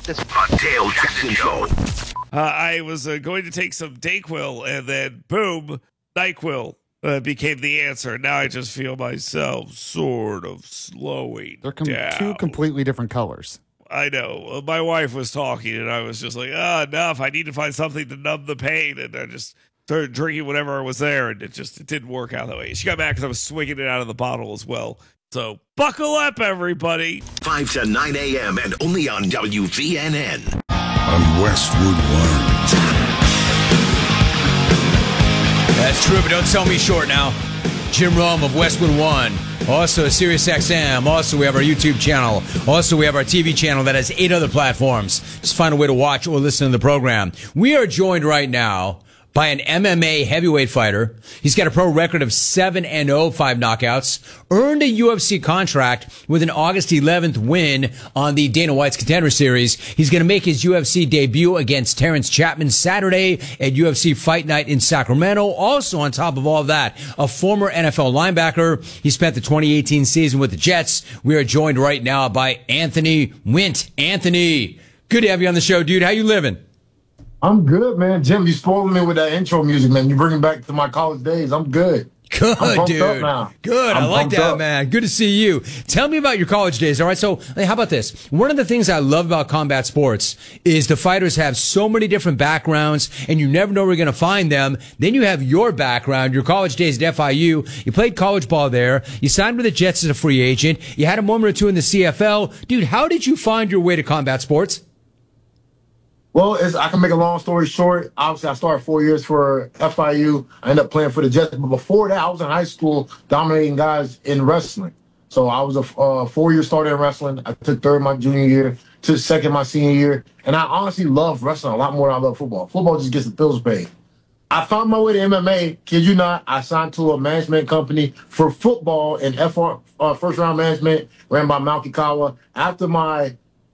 this. The Dale Jackson Show. I was going to take some Dayquil, and then boom, NyQuil became the answer. Now I just feel myself sort of slowing down. Two completely different colors. I know. My wife was talking, and I was just like, enough. I need to find something to numb the pain. And I just started drinking whatever was there, and it didn't work out that way. She got mad because I was swinging it out of the bottle as well. So buckle up, everybody. 5 to 9 a.m. and only on WVNN. On Westwood One. That's true, but don't sell me short now. Jim Rome of Westwood One. Also, SiriusXM. Also, we have our YouTube channel. Also, we have our TV channel that has 8 other platforms. Just find a way to watch or listen to the program. We are joined right now by an MMA heavyweight fighter. He's got a pro record of 7-0, 5 knockouts, earned a UFC contract with an August 11th win on the Dana White's Contender Series. He's going to make his UFC debut against Terrence Chapman Saturday at UFC Fight Night in Sacramento. Also, on top of all of that, a former NFL linebacker. He spent the 2018 season with the Jets. We are joined right now by Anthony Wint. Anthony, good to have you on the show, dude. How you living? I'm good, man. Jim, you spoiled me with that intro music, man. You bring me back to my college days. I'm good. Good, I'm dude. up now. Good. I like that, man. Good to see you. Tell me about your college days. All right. So, hey, how about this? One of the things I love about combat sports is the fighters have so many different backgrounds, and you never know where you're going to find them. Then you have your background, your college days at FIU. You played college ball there. You signed with the Jets as a free agent. You had a moment or two in the CFL. Dude, how did you find your way to combat sports? Well, I can make a long story short. Obviously, I started 4 years for FIU. I ended up playing for the Jets. But before that, I was in high school dominating guys in wrestling. So I was a 4-year starter in wrestling. I took third my junior year, took second my senior year. And I honestly love wrestling a lot more than I love football. Football just gets the bills paid. I found my way to MMA. Kid you not, I signed to a management company for football and first-round management ran by Malky Kawa. After my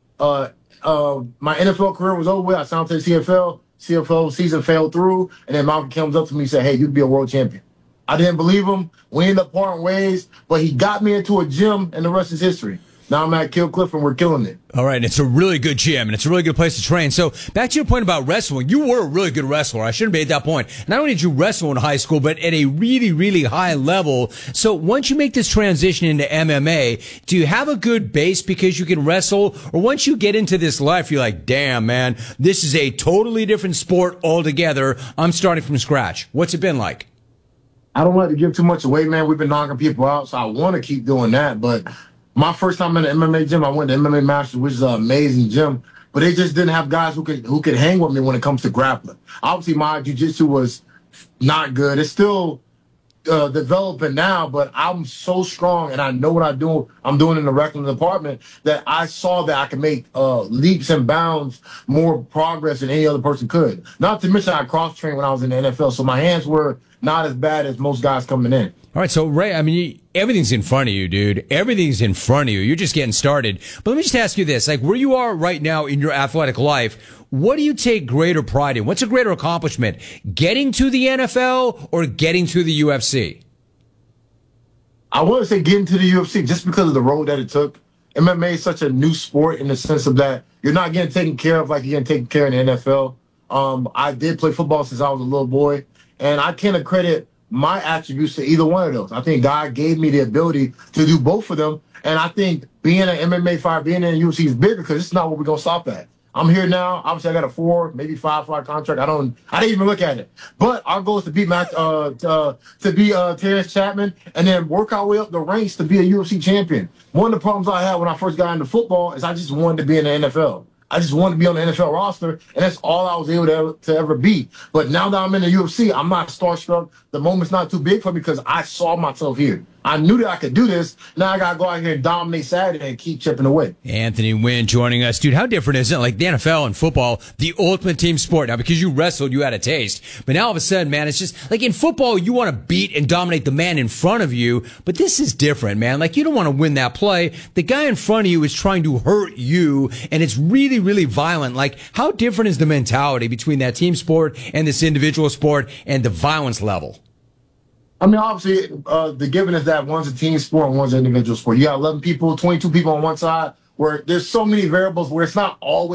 NFL career was over with, I signed to the CFL. CFL season fell through, and then Malcolm comes up to me and said, hey, you'd be a world champion. I didn't believe him. We ended up parting ways, but he got me into a gym, and the rest is history. Now I'm at Kill Cliff, and we're killing it. All right, and it's a really good gym, and it's a really good place to train. So back to your point about wrestling, you were a really good wrestler. I shouldn't have made that point. Not only did you wrestle in high school, but at a really, really high level. So once you make this transition into MMA, do you have a good base because you can wrestle? Or once you get into this life, you're like, damn, man, this is a totally different sport altogether. I'm starting from scratch. What's it been like? I don't like to give too much away, man. We've been knocking people out, so I want to keep doing that, but my first time in an MMA gym, I went to MMA Masters, which is an amazing gym, but they just didn't have guys who could hang with me when it comes to grappling. Obviously, my jiu-jitsu was not good. It's still developing now, but I'm so strong and I know what I'm doing in the wrestling department that I saw that I could make leaps and bounds more progress than any other person could. Not to mention I cross-trained when I was in the NFL, so my hands were not as bad as most guys coming in. All right, so Ray, I mean, everything's in front of you, dude. Everything's in front of you. You're just getting started. But let me just ask you this. Like, where you are right now in your athletic life, what do you take greater pride in? What's a greater accomplishment? Getting to the NFL or getting to the UFC? I want to say getting to the UFC just because of the road that it took. MMA is such a new sport in the sense of that you're not getting taken care of like you're getting taken care of in the NFL. I did play football since I was a little boy, and I can't accredit my attributes to either one of those. I think God gave me the ability to do both of them, and I think being an MMA fighter, being in the UFC is big because it's not what we're going to stop at. I'm here now. Obviously, I got a 4, maybe 5-fight contract. I didn't even look at it. But our goal is to beat Terrence Chapman and then work our way up the ranks to be a UFC champion. One of the problems I had when I first got into football is I just wanted to be in the NFL. I just wanted to be on the NFL roster, and that's all I was able to ever be. But now that I'm in the UFC, I'm not starstruck. The moment's not too big for me because I saw myself here. I knew that I could do this. Now I got to go out here and dominate Saturday and keep chipping away. Anthony Wint joining us. Dude, how different is it? Like the NFL and football, the ultimate team sport. Now, because you wrestled, you had a taste. But now all of a sudden, man, it's just like in football, you want to beat and dominate the man in front of you. But this is different, man. Like you don't want to win that play. The guy in front of you is trying to hurt you, and it's really, really violent. Like how different is the mentality between that team sport and this individual sport and the violence level? I mean, obviously, the given is that one's a team sport and one's an individual sport. You got 11 people, 22 people on one side, where there's so many variables where it's not always